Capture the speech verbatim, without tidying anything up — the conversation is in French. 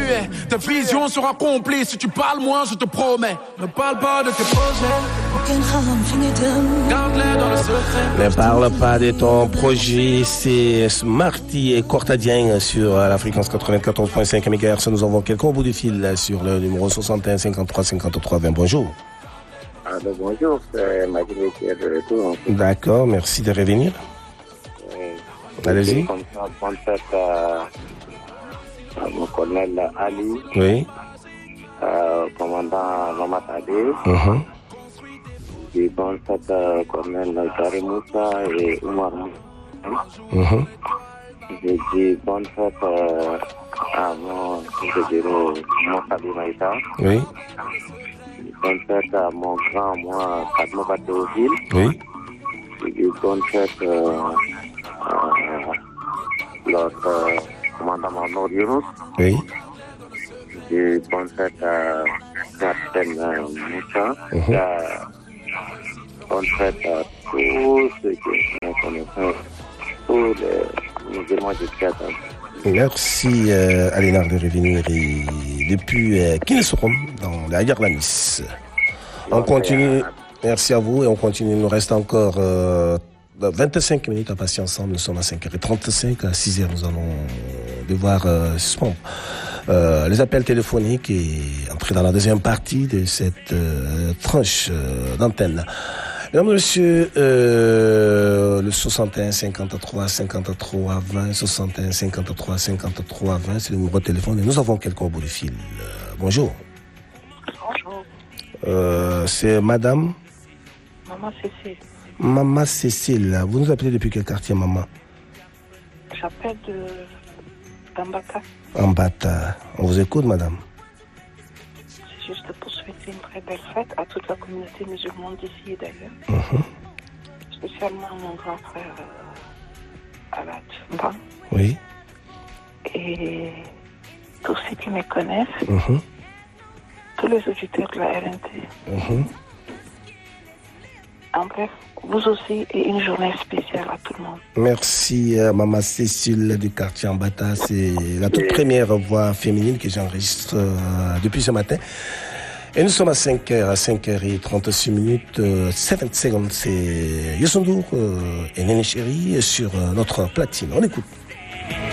muet. Ta vision sera accomplie si tu parles moins, je te promets. Ne parle pas de tes projets. Garde-les dans le secret. Ne parle pas de ton projet. C'est Smarty et Cortadien sur la fréquence quatre-vingt-quatorze virgule cinq mégahertz. Nous avons quelqu'un au bout du fil sur le numéro soixante et un cinquante-trois cinquante-trois vingt. Bonjour. Alors, bonjour, c'est Magnifique qui est de retour. D'accord, merci de revenir. Euh, Allez-y. Comme ça, bonne fête à, à mon colonel Ali, Oui. euh, commandant Mamat Adé. Uh-huh. Et bonne fête au colonel Karim Moussa et Oumar Moussa. Uh-huh. J'ai dit bonne fête euh, à mon, je dirais, mon Sabi Maïta. Oui. Bonne fête à mon grand, moi, Kadmo Bateauville. Oui. J'ai dit bonne fête euh, à notre euh, commandant Mamour Younous. Oui. J'ai dit bonne fête à Capitaine euh, Moussa. Uh-huh. À, bonne fête à tous ceux qui me connaissent, tous les musulmans du Tchad. Merci euh, Alénar de revenir et depuis euh, Kinesorom dans la Yarlamis. On continue, merci à vous et on continue. Il nous reste encore euh, vingt-cinq minutes à passer ensemble. Nous sommes à cinq heures trente-cinq, à six heures nous allons devoir euh, suspendre euh, les appels téléphoniques et entrer dans la deuxième partie de cette euh, tranche euh, d'antenne. Mesdames, Messieurs, euh, le soixante et un cinquante-trois cinquante-trois vingt, soixante et un cinquante-trois cinquante-trois vingt, c'est le numéro de téléphone et nous avons quelqu'un au bout du fil. Euh, bonjour. Bonjour. Euh, c'est Madame Maman Cécile. Maman Cécile. Vous nous appelez depuis quel quartier, maman? J'appelle de d'Ambata. Ambata. On vous écoute, madame. C'est juste pour souhaiter une très belle fête à toute la communauté musulmane d'ici et d'ailleurs. Uh-huh. Spécialement à mon grand frère euh, Alat Mba. Oui. Et tous ceux qui me connaissent, Uh-huh. tous les auditeurs de la R N T. Uh-huh. En bref, vous aussi, et une journée spéciale à tout le monde. Merci, euh, Maman Cécile du quartier Ambata. C'est la toute première voix féminine que j'enregistre euh, depuis ce matin. Et nous sommes à cinq heures, à cinq heures trente-six minutes, euh, sept secondes. C'est Youssou N'Dour euh, et Néné Chéri sur euh, notre platine. On écoute.